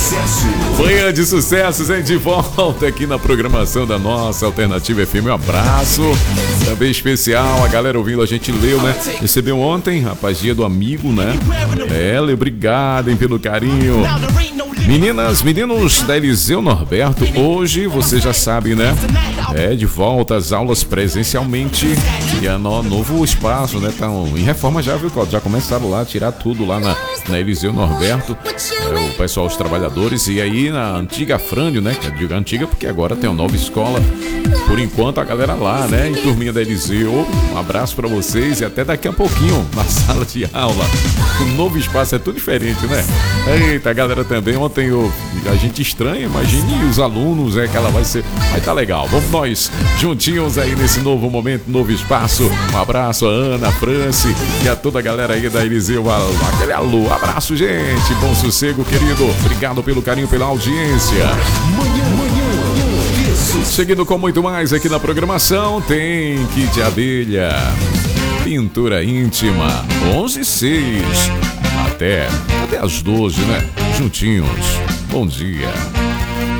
sucesso. Manhã de sucessos, hein? De volta aqui na programação da nossa Alternativa FM. Um abraço também especial. A galera ouvindo, a gente leu, né? Recebeu ontem, rapaz, dia do amigo, né? Obrigado, hein, pelo carinho. Meninas, meninos da Eliseu Norberto, hoje você já sabe, né? De volta às aulas presencialmente. E a novo espaço, né? Tá em reforma já, viu, Cláudio? Já começaram lá a tirar tudo lá na Eliseu Norberto. O pessoal, os trabalhadores. E aí na antiga Frânio, né? Que eu digo antiga porque agora tem uma nova escola. Por enquanto a galera lá, né? Em turminha da Eliseu. Um abraço pra vocês e até daqui a pouquinho na sala de aula. O novo espaço é tudo diferente, né? Eita, galera também. Ontem a gente estranha, imagine os alunos, que ela vai ser. Mas tá legal. Vamos nós juntinhos aí nesse novo momento, novo espaço. Um abraço a Ana, a Franci e a toda a galera aí da Eliseu. Aquele alô. Abraço, gente. Bom sossego, querido. Obrigado pelo carinho, pela audiência. Seguindo com muito mais aqui na programação, tem Kit de Abelha, Pintura Íntima, 11h06, até as 12, né? Juntinhos. Bom dia.